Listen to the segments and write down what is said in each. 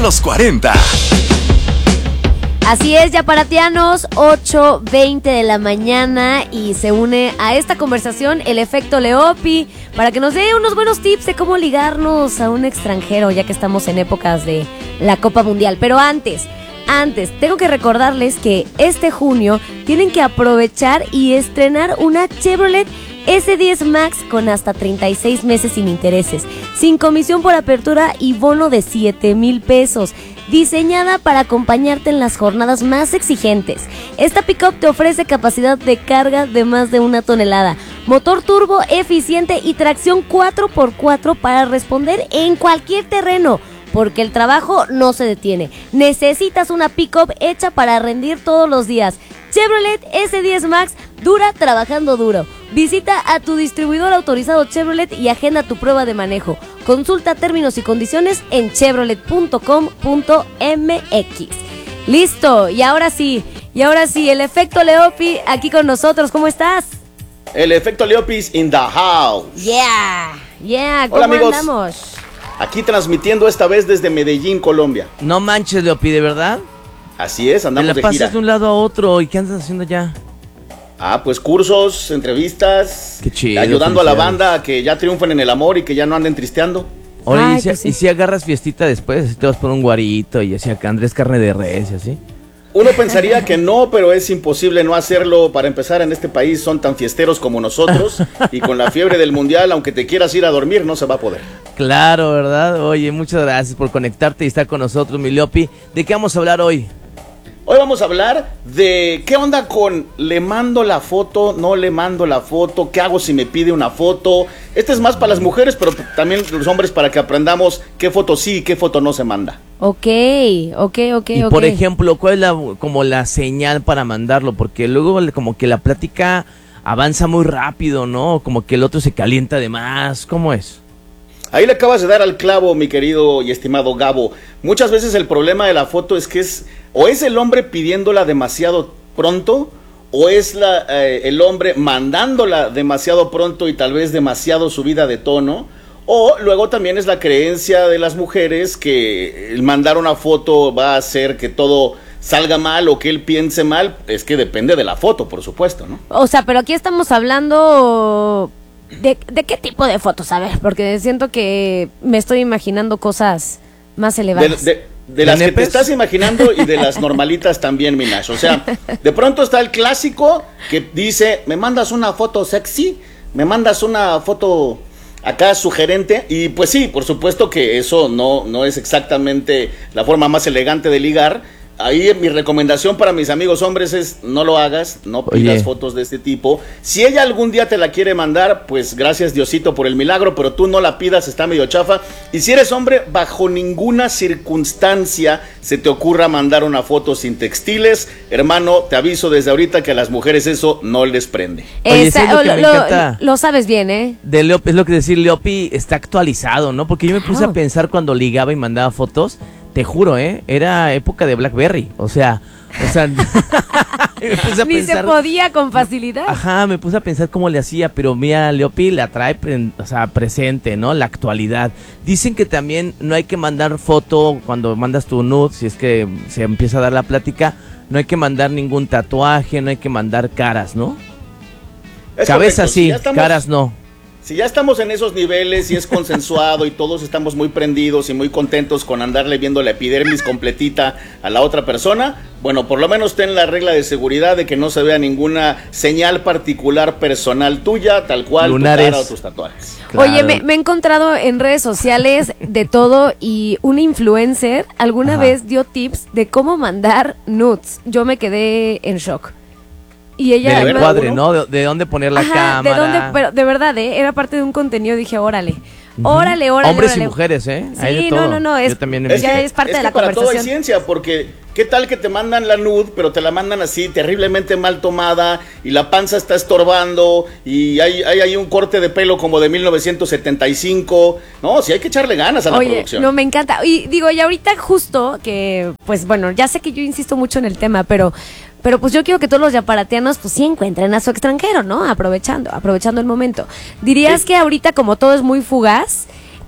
Los 40. Así es, yaparatianos, 8:20 de la mañana y se une a esta conversación el efecto Leopi para que nos dé unos buenos tips de cómo ligarnos a un extranjero, ya que estamos en épocas de la Copa Mundial. Pero antes, tengo que recordarles que este junio tienen que aprovechar y estrenar una Chevrolet S10 Max con hasta 36 meses sin intereses, sin comisión por apertura y bono de 7,000 pesos. Diseñada para acompañarte en las jornadas más exigentes. Esta pickup te ofrece capacidad de carga de más de 1 tonelada, motor turbo eficiente y tracción 4x4 para responder en cualquier terreno, porque el trabajo no se detiene. Necesitas una pickup hecha para rendir todos los días. Chevrolet S10 Max dura trabajando duro. Visita a tu distribuidor autorizado Chevrolet y agenda tu prueba de manejo. Consulta términos y condiciones en chevrolet.com.mx. Listo, y ahora sí, el efecto Leopi aquí con nosotros. ¿Cómo estás? El efecto Leopis in the house. Yeah, ¿cómo Hola, amigos. andamos? Aquí transmitiendo esta vez desde Medellín, Colombia. No manches, Leopi, ¿de verdad? Así es, Te andamos la de gira. pasas de un lado a otro. ¿Y qué andas haciendo ya? Pues cursos, entrevistas, Qué chido, ayudando a la felicidades. banda a que ya triunfen en el amor y que ya no anden tristeando. Oye, Ay, ¿y si, pues sí. y si agarras fiestita después? Si te vas por un guarito y así acá Andrés carne de res y así. Uno pensaría que no, pero es imposible no hacerlo. Para empezar, en este país son tan fiesteros como nosotros y con la fiebre del mundial, aunque te quieras ir a dormir, no se va a poder. Claro, ¿verdad? Oye, muchas gracias por conectarte y estar con nosotros, mi Leopi. ¿De qué vamos a hablar hoy? Hoy vamos a hablar de qué onda con le mando la foto, no le mando la foto, qué hago si me pide una foto. Este es más para las mujeres, pero también los hombres para que aprendamos qué foto sí y qué foto no se manda. Ok. Y por ejemplo, ¿cuál es como la señal para mandarlo? Porque luego como que la plática avanza muy rápido, ¿no? Como que el otro se calienta de más. ¿Cómo es? Ahí le acabas de dar al clavo, mi querido y estimado Gabo. Muchas veces el problema de la foto es que es el hombre pidiéndola demasiado pronto, o es el hombre mandándola demasiado pronto y tal vez demasiado subida de tono, o luego también es la creencia de las mujeres que el mandar una foto va a hacer que todo salga mal o que él piense mal. Es que depende de la foto, por supuesto, ¿no? O sea, pero aquí estamos hablando ¿de qué tipo de fotos? A ver, porque siento que me estoy imaginando cosas más elevadas. De las que te estás imaginando y de las normalitas también, Minash. O sea, de pronto está el clásico que dice, me mandas una foto sexy, me mandas una foto acá sugerente, y pues sí, por supuesto que eso no es exactamente la forma más elegante de ligar. Ahí mi recomendación para mis amigos hombres es no lo hagas, no pidas fotos de este tipo. Si ella algún día te la quiere mandar, pues gracias Diosito por el milagro, pero tú no la pidas, está medio chafa. Y si eres hombre, bajo ninguna circunstancia se te ocurra mandar una foto sin textiles. Hermano, te aviso desde ahorita que a las mujeres eso no les prende. Oye, ¿sabes lo que me encanta? Lo sabes bien, ¿eh? De Leopi, es lo que decir, Leopi está actualizado, ¿no? Porque yo me puse a pensar cuando ligaba y mandaba fotos. Te juro, era época de BlackBerry, o sea, me puse a Ni pensar, se podía con facilidad. Ajá, me puse a pensar cómo le hacía, pero mira, Leopi la trae, presente, ¿no? La actualidad. Dicen que también no hay que mandar foto cuando mandas tu nude, si es que se empieza a dar la plática, no hay que mandar ningún tatuaje, no hay que mandar caras, ¿no? Cabeza sí, caras no. Si ya estamos en esos niveles y es consensuado y todos estamos muy prendidos y muy contentos con andarle viendo la epidermis completita a la otra persona, bueno, por lo menos ten la regla de seguridad de que no se vea ninguna señal particular personal tuya, tal cual Lunares. tu cara o tus tatuajes. Claro. Oye, me he encontrado en redes sociales de todo y una influencer alguna vez dio tips de cómo mandar nudes. Yo me quedé en shock. Y ella del encuadre, ¿no? De dónde poner la cámara. De dónde, pero de verdad, era parte de un contenido, dije, órale. Hombres y mujeres, ¿eh? Sí, hay de todo. no, Yo también es parte de la para todo hay conversación. ciencia, porque ¿qué tal que te mandan la nude, pero te la mandan así, terriblemente mal tomada, y la panza está estorbando, y hay un corte de pelo como de 1975? No, sí hay que echarle ganas a la producción. No, me encanta. Y digo, y ahorita justo que, pues bueno, ya sé que yo insisto mucho en el tema, pero pues yo quiero que todos los yaparatianos pues sí encuentren a su extranjero, ¿no? Aprovechando el momento. ¿Dirías que ahorita como todo es muy fugaz,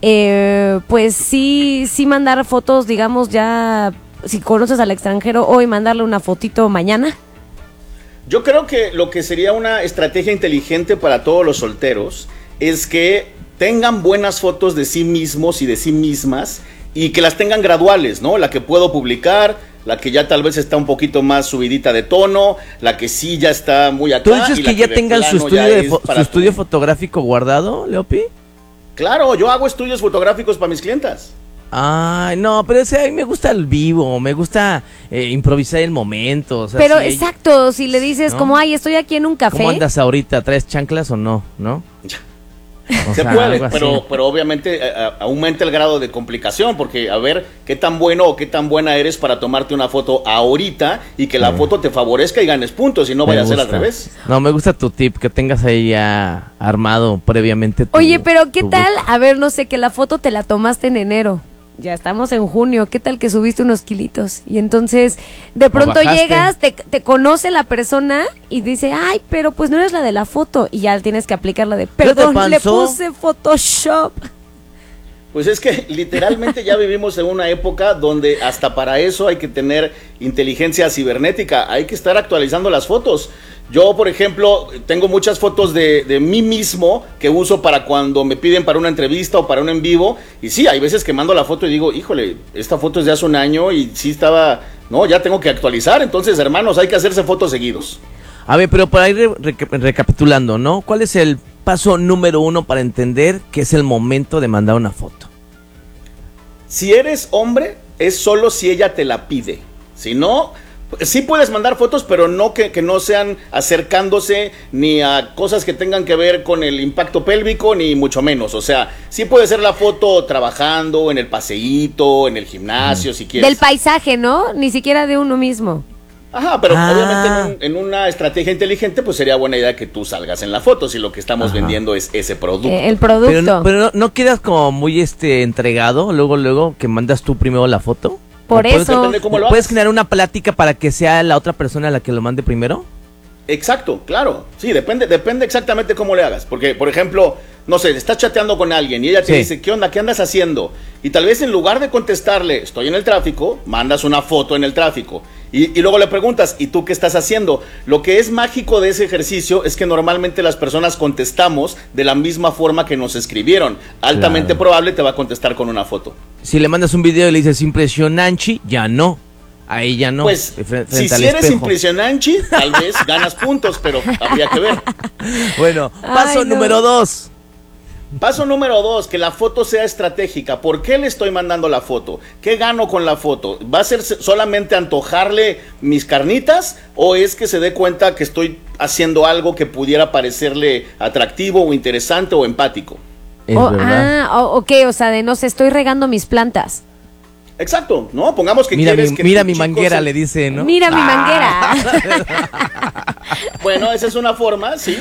pues sí mandar fotos, digamos, ya, si conoces al extranjero hoy, mandarle una fotito mañana. Yo creo que lo que sería una estrategia inteligente para todos los solteros es que tengan buenas fotos de sí mismos y de sí mismas y que las tengan graduales, ¿no? La que puedo publicar, la que ya tal vez está un poquito más subidita de tono, la que sí ya está muy acá. ¿Tú dices y que ya tengan su estudio tu... fotográfico guardado, Leopi? Claro, yo hago estudios fotográficos para mis clientas. Ay, no, pero a mí me gusta el vivo, me gusta improvisar el momento. O sea, pero exacto, si le dices, ¿no? Como, ay, estoy aquí en un café. ¿Cómo andas ahorita? ¿Traes chanclas o no? ¿No? Se puede, pero obviamente aumenta el grado de complicación, porque a ver qué tan bueno o qué tan buena eres para tomarte una foto ahorita y que la foto te favorezca y ganes puntos y no vaya a ser al revés. No, me gusta tu tip, que tengas ahí ya armado previamente. Oye, pero ¿qué tal? A ver, no sé, que la foto te la tomaste en enero. Ya estamos en junio, ¿qué tal que subiste unos kilitos? Y entonces de pronto llegas, te conoce la persona y dice, ay, pero pues no eres la de la foto. Y ya tienes que aplicar la de, perdón, le puse Photoshop. Pues es que literalmente ya vivimos en una época donde hasta para eso hay que tener inteligencia cibernética, hay que estar actualizando las fotos. Yo, por ejemplo, tengo muchas fotos de mí mismo que uso para cuando me piden para una entrevista o para un en vivo. Y sí, hay veces que mando la foto y digo, híjole, esta foto es de hace un año y sí estaba... No, ya tengo que actualizar. Entonces, hermanos, hay que hacerse fotos seguidos. A ver, pero para ir recapitulando, ¿no? ¿Cuál es el paso número 1 para entender que es el momento de mandar una foto? Si eres hombre, es solo si ella te la pide. Si no... Sí puedes mandar fotos, pero no que no sean acercándose ni a cosas que tengan que ver con el impacto pélvico, ni mucho menos. O sea, sí puede ser la foto trabajando, en el paseíto, en el gimnasio, si quieres. Del paisaje, ¿no? Ni siquiera de uno mismo. Ajá, pero obviamente en una estrategia inteligente, pues sería buena idea que tú salgas en la foto, si lo que estamos vendiendo es ese producto. El producto. Pero no quedas como muy entregado, luego que mandas tú primero la foto. Por eso. ¿Puedes generar una plática para que sea la otra persona la que lo mande primero? Exacto, claro. Sí, depende exactamente cómo le hagas. Porque, por ejemplo, no sé, estás chateando con alguien y ella te dice, ¿qué onda? ¿Qué andas haciendo? Y tal vez en lugar de contestarle, estoy en el tráfico, mandas una foto en el tráfico. Y luego le preguntas, ¿y tú qué estás haciendo? Lo que es mágico de ese ejercicio es que normalmente las personas contestamos de la misma forma que nos escribieron. Altamente probable te va a contestar con una foto. Si le mandas un video y le dices impresionante, ya no. Ahí ya no. Pues, si eres impresionante, tal vez ganas puntos, pero habría que ver. Bueno, paso número 2. Paso número 2, que la foto sea estratégica. ¿Por qué le estoy mandando la foto? ¿Qué gano con la foto? ¿Va a ser solamente antojarle mis carnitas o es que se dé cuenta que estoy haciendo algo que pudiera parecerle atractivo o interesante o empático? Ok, o sea, de no sé, estoy regando mis plantas. Exacto, ¿no? Pongamos que mira mi manguera, le dice, ¿no? Mira mi manguera. Bueno, esa es una forma, sí.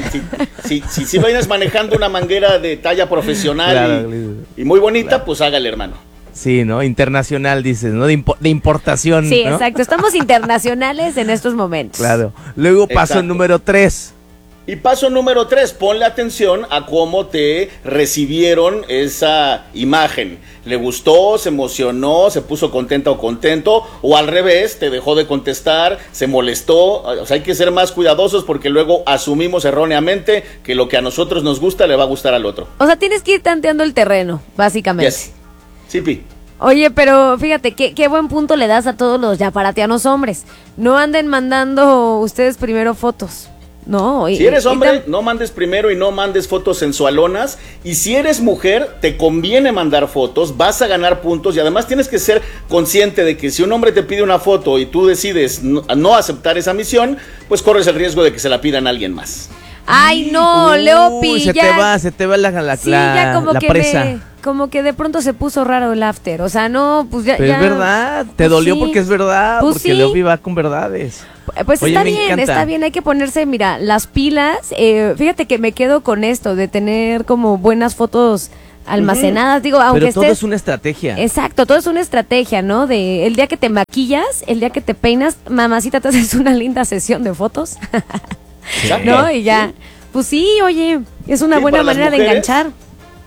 Si vienes manejando una manguera de talla profesional y muy bonita, pues hágale, hermano. Sí, ¿no? Internacional, dices, ¿no? De importación. Sí, ¿no? Exacto. Estamos internacionales en estos momentos. Claro. Luego paso número 3. Y paso número 3, ponle atención a cómo te recibieron esa imagen. ¿Le gustó, se emocionó, se puso contenta o contento? O al revés, te dejó de contestar, se molestó. O sea, hay que ser más cuidadosos porque luego asumimos erróneamente que lo que a nosotros nos gusta le va a gustar al otro. O sea, tienes que ir tanteando el terreno, básicamente. Yes. Sí, Pi. Oye, pero fíjate, qué buen punto le das a todos los yaparatianos hombres. No anden mandando ustedes primero fotos. No, si eres hombre, no mandes primero y no mandes fotos sensualonas. Y si eres mujer, te conviene mandar fotos, vas a ganar puntos. Y además tienes que ser consciente de que si un hombre te pide una foto y tú decides no aceptar esa misión, pues corres el riesgo de que se la pidan a alguien más. Ay, no, Leopi, se te va la presa. Como que de pronto se puso raro el after. O sea, no, pues ya. Pero es verdad, te dolió porque es verdad. Pues porque Leopi va con verdades. Pues oye, está bien, hay que ponerse, mira, las pilas. Fíjate que me quedo con esto de tener como buenas fotos almacenadas, digo, aunque pero todo es una estrategia. Exacto, todo es una estrategia, ¿no? De el día que te maquillas, el día que te peinas, mamacita, te haces una linda sesión de fotos. Exacto. ¿No? Y ya, pues sí, oye, es una buena manera de enganchar.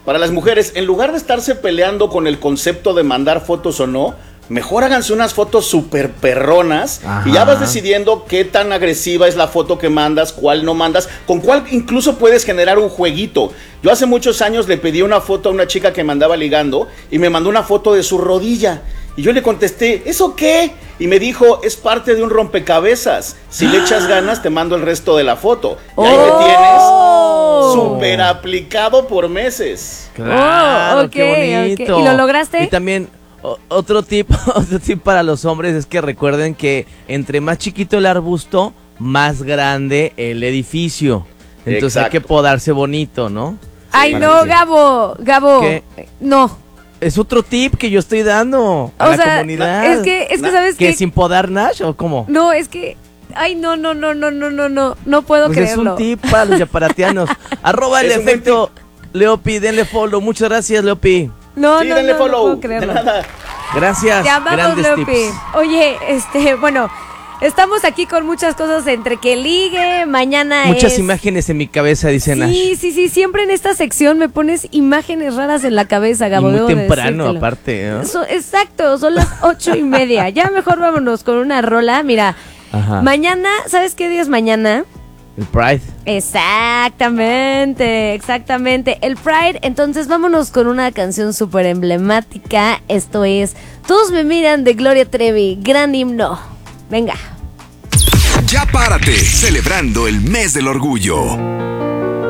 para las mujeres, en lugar de estarse peleando con el concepto de mandar fotos o no, mejor háganse unas fotos súper perronas. Ajá. Y ya vas decidiendo qué tan agresiva es la foto que mandas, cuál no mandas, con cuál incluso puedes generar un jueguito. Yo hace muchos años le pedí una foto a una chica que me andaba ligando y me mandó una foto de su rodilla. Y yo le contesté, ¿eso qué? Y me dijo, es parte de un rompecabezas. Si le echas ganas, te mando el resto de la foto. Y ahí me tienes súper aplicado por meses. Claro, qué bonito. ¿Y lo lograste? Y también... Otro tip para los hombres es que recuerden que entre más chiquito el arbusto, más grande el edificio. Entonces hay que podarse bonito, ¿no? Ay, no, Gabo. ¿Qué? No. Es otro tip que yo estoy dando a la comunidad. Es que ¿sabes qué? ¿Que sin podar Nash o cómo? No, es que... Ay, no puedo creerlo. Es un tip para los yaparatianos. @el efecto Leopi, denle follow. Muchas gracias, Leopi. No denle follow. puedo creerlo. De nada. Gracias. Te amamos, grandes Leopi. tips. Oye, bueno, estamos aquí con muchas cosas entre que ligue, mañana muchas imágenes en mi cabeza, dice Nash. Sí, siempre en esta sección me pones imágenes raras en la cabeza, Gabo. Y muy temprano, aparte, ¿no? Exacto, son las 8:30. Ya mejor vámonos con una rola. Mira, mañana, ¿sabes qué día es mañana? El Pride. Exactamente. El Pride. Entonces vámonos con una canción súper emblemática. Esto es Todos me miran, de Gloria Trevi. Gran himno. Venga. Ya párate, celebrando el mes del orgullo.